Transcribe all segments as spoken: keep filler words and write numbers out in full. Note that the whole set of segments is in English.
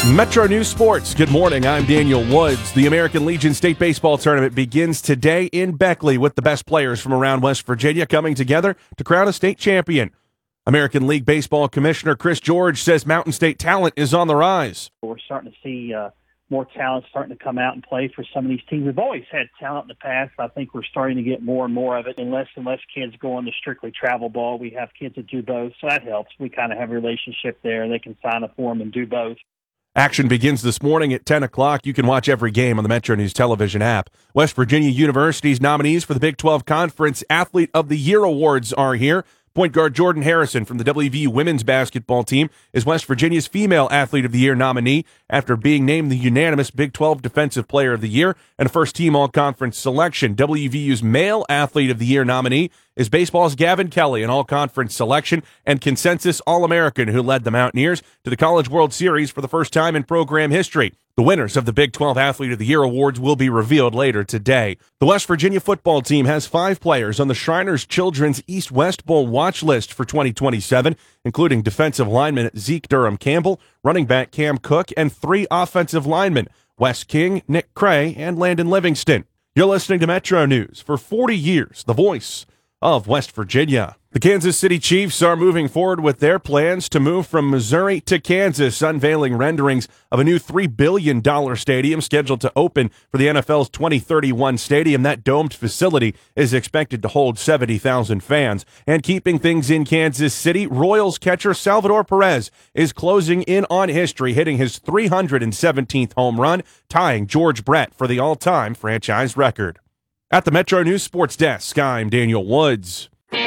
Metro News Sports. Good morning. I'm Daniel Woods. The American Legion State Baseball Tournament begins today in Beckley with the best players from around West Virginia coming together to crown a state champion. American League Baseball Commissioner Chris George says Mountain State talent is on the rise. We're starting to see uh, more talent starting to come out and play for some of these teams. We've always had talent in the past. I think we're starting to get more and more of it, and less and less kids go on to strictly travel ball. We have kids that do both, so that helps. We kind of have a relationship there. They can sign up for them and do both. Action begins this morning at ten o'clock. You can watch every game on the Metro News television app. West Virginia University's nominees for the Big twelve Conference Athlete of the Year Awards are here. Point guard Jordan Harrison from the W V U women's basketball team is West Virginia's Female Athlete of the Year nominee after being named the unanimous Big twelve Defensive Player of the Year and a first-team all-conference selection. W V U's Male Athlete of the Year nominee is baseball's Gavin Kelly, an all-conference selection and consensus All-American who led the Mountaineers to the College World Series for the first time in program history. The winners of the Big twelve Athlete of the Year awards will be revealed later today. The West Virginia football team has five players on the Shriners Children's East-West Bowl watch list for twenty twenty-seven, including defensive lineman Zeke Durham-Campbell, running back Cam Cook, and three offensive linemen, Wes King, Nick Cray, and Landon Livingston. You're listening to Metro News. For forty years, the voice of West Virginia. The Kansas City Chiefs are moving forward with their plans to move from Missouri to Kansas, unveiling renderings of a new three billion dollars stadium scheduled to open for the N F L's twenty thirty-one stadium. That domed facility is expected to hold seventy thousand fans. And keeping things in Kansas City, Royals catcher Salvador Perez is closing in on history, hitting his three hundred seventeenth home run, tying George Brett for the all-time franchise record. At the Metro News Sports Desk, I'm Daniel Woods.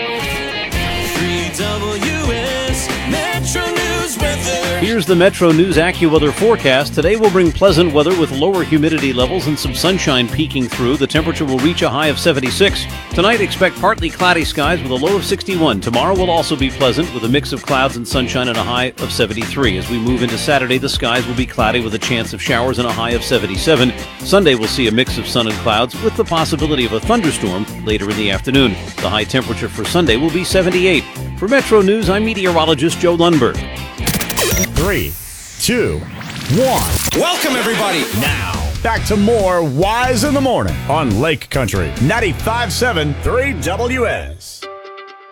W S Metro News weather. Here's the Metro News AccuWeather forecast. Today will bring pleasant weather with lower humidity levels and some sunshine peeking through. The temperature will reach a high of seventy-six. Tonight, expect partly cloudy skies with a low of sixty-one. Tomorrow will also be pleasant with a mix of clouds and sunshine and a high of seventy-three. As we move into Saturday, the skies will be cloudy with a chance of showers and a high of seventy-seven. Sunday will see a mix of sun and clouds with the possibility of a thunderstorm later in the afternoon. The high temperature for Sunday will be seventy-eight. For Metro News, I'm meteorologist Joe Lundberg. Three, two, one. Welcome, everybody. Now, back to more Wise in the Morning on Lake Country ninety-five point seven three W S.